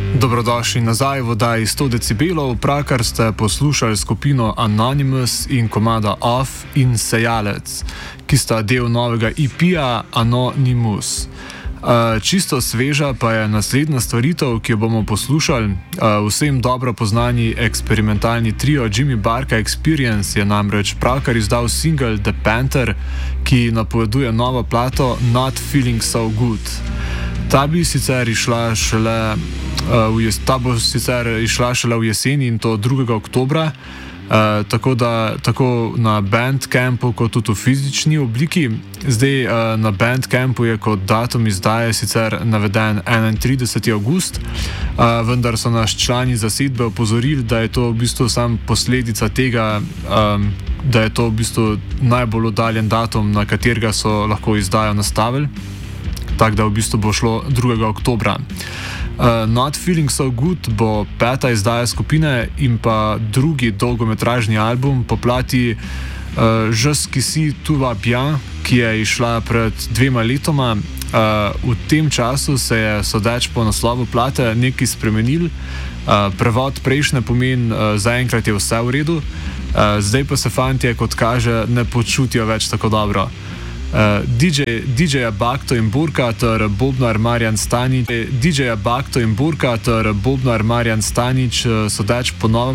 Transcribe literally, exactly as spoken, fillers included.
Dobrodošli nazaj v oddaji sto decibelov, pravkar ste poslušali skupino Anonymous in komada Off in Sejalec, ki sta del novega E P-ja Anonymous. Uh, čisto sveža pa je naslednja stvaritev, ki jo bomo poslušali. Uh, vsem dobro poznani eksperimentalni trio Jimmy Barka Experience je namreč pravkar izdal single The Panther, ki napoveduje novo plato Not Feeling So Good. Ta bi sicer išla šele, uh, v jes, ta bo sicer išla šele v jeseni, in to drugega oktobra, uh, tako, da, tako na Bandcampu kot tudi v fizični obliki. Zdaj uh, na Bandcampu je kot datum izdaje sicer naveden enaintrideseti avgust, uh, vendar so nas člani zasedbe opozorili, da je to v bistvu sam posledica tega, um, da je to v bistvu najbolj oddaljen datum, na katerega so lahko izdajo nastavili. Tako da v bistvu bo šlo drugega oktobra. Uh, Not Feeling So Good bo peta izdaja skupine in pa drugi dolgometražni album po plati uh, Je Qui Tu Va Bien, ki je išla pred dvema letoma. Uh, v tem času se je, sodeč po naslovu plate, nekaj spremenil. Uh, prevod prejšnje pomeni uh, zaenkrat je vse v redu, uh, zdaj pa se fantje, kot kaže, ne počutijo več tako dobro. Uh, D J, D J-ja Bakto in Burka ter bobnar Marjan Stanič, D J-ja Bakto in Burka ter bobnar Marjan Stanič, uh, sodeč po novem